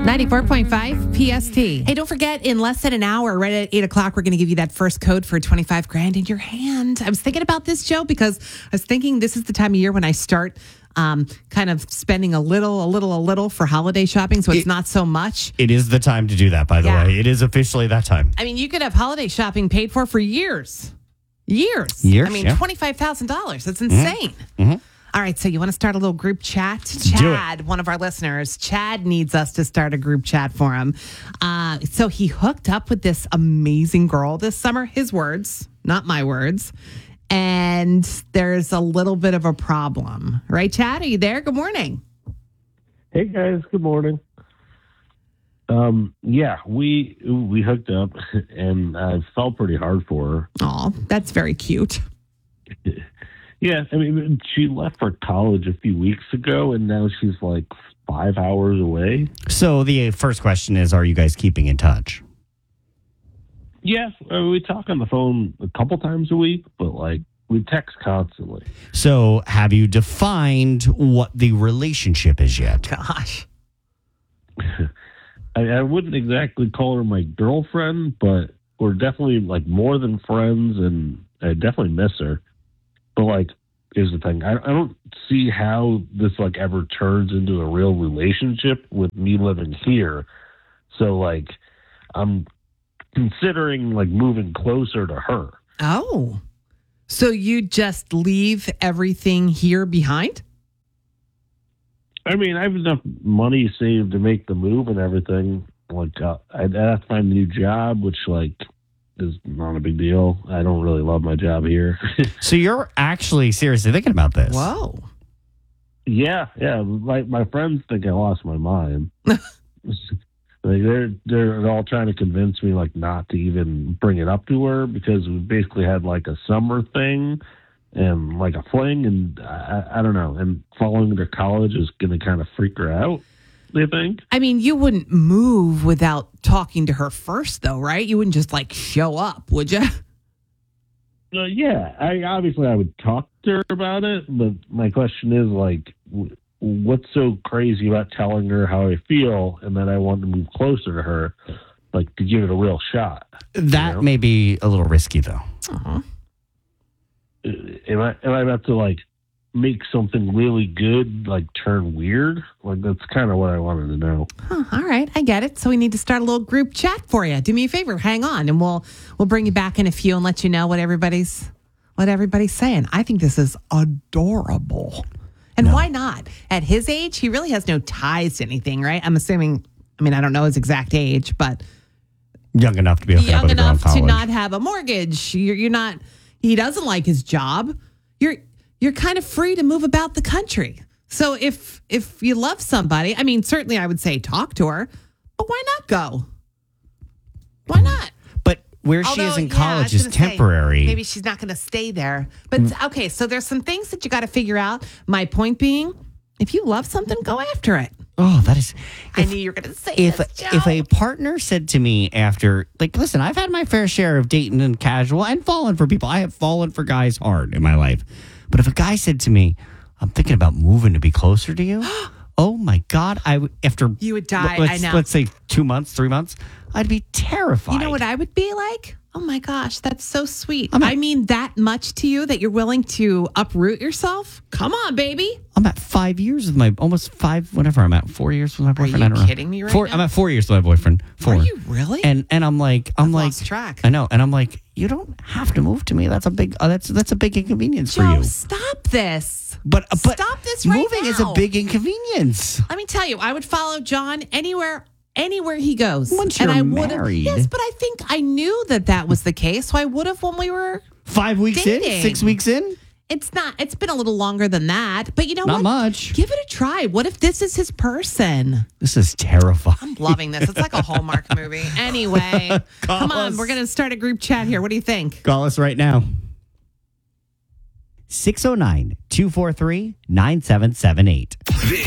94.5 PST. Hey, don't forget, in less than an hour, right at 8 o'clock, we're going to give you that first code for 25 grand in your hand. I was thinking about this, Joe, because I was thinking this is the time of year when I start kind of spending a little for holiday shopping, so it's not so much. It is the time to do that, by the way. It is officially that time. I mean, you could have holiday shopping paid for years. Years. I mean, $25,000. That's insane. Mm-hmm. All right, so you want to start a little group chat? Chad, one of our listeners, Chad needs us to start a group chat for him. So he hooked up with this amazing girl this summer. His words, not my words. And there's a little bit of a problem. Right, Chad? Are you there? Good morning. Hey, guys. Good morning. We hooked up, and I felt pretty hard for her. Oh, that's very cute. Yeah, I mean, she left for college a few weeks ago, and now she's like 5 hours away. So the first question is, are you guys keeping in touch? Yeah, we talk on the phone a couple times a week, but like we text constantly. So have you defined what the relationship is yet? Gosh. I wouldn't exactly call her my girlfriend, but we're definitely like more than friends, and I definitely miss her. But like, here's the thing: I don't see how this like ever turns into a real relationship with me living here. So like, I'm considering like moving closer to her. Oh, so you just leave everything here behind? I mean, I have enough money saved to make the move and everything. Like, I'd have to find a new job, which like is not a big deal. I don't really love my job here. So you're actually seriously thinking about this? Whoa. Yeah. My friends think I lost my mind. Like they're all trying to convince me like not to even bring it up to her, because we basically had like a summer thing and like a fling, and I don't know. And following her to college is going to kind of freak her out, they think. I mean, you wouldn't move without talking to her first, though, right? You wouldn't just like show up, would you? Yeah, I would talk to her about it, but my question is like, what's so crazy about telling her how I feel and that I want to move closer to her, like to give it a real shot? That may be a little risky, though. Uh-huh. Am I about to like make something really good like turn weird? Like that's kind of what I wanted to know. Huh, all right, I get it. So we need to start a little group chat for you. Do me a favor, hang on, and we'll bring you back in a few and let you know what everybody's saying. I think this is adorable. And why not? At his age, he really has no ties to anything, right? I'm assuming, I mean, I don't know his exact age, but Young enough to be hooking up with a girl in college. To not have a mortgage. You're not, he doesn't like his job. You're kind of free to move about the country. So if you love somebody, I mean, certainly I would say talk to her, but why not go? Why not? But where she is in college is temporary. Maybe she's not going to stay there. But okay, so there's some things that you got to figure out. My point being, if you love something, go after it. Oh, that is... I knew you were going to say this, Joe. If a partner said to me after... Like, listen, I've had my fair share of dating and casual and fallen for people. I have fallen for guys hard in my life. But if a guy said to me, I'm thinking about moving to be closer to you... Oh, my God. You would die, I know. Let's say 2 months, 3 months. I'd be terrified. You know what I would be like? Oh, my gosh, that's so sweet. I mean that much to you that you're willing to uproot yourself? Come on, baby. I'm at 5 years with my, almost 5, whatever I'm at, 4 years with my boyfriend. Are you kidding me right now? I'm at 4 years with my boyfriend. 4. Are you really? And I'm like, lost track. I know. And I'm like, you don't have to move to me. That's a big, that's a big inconvenience for you. Stop this. But stop this right moving now. is a big inconvenience. Let me tell you, I would follow John anywhere he goes. Once you're married. Yes, but I think I knew that was the case, so I would have when we were 5 weeks dating. in, 6 weeks in. It's been a little longer than that, but you know what? Not much. Give it a try. What if this is his person? This is terrifying. I'm loving this. It's like a Hallmark movie. Anyway, come on. We're going to start a group chat here. What do you think? Call us right now. 609-243-9778.